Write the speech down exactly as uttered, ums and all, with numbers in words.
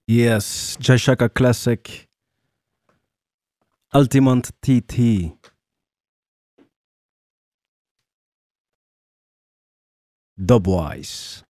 Yes, Jai Shaka Classic. Ultimate T T. Dubwise.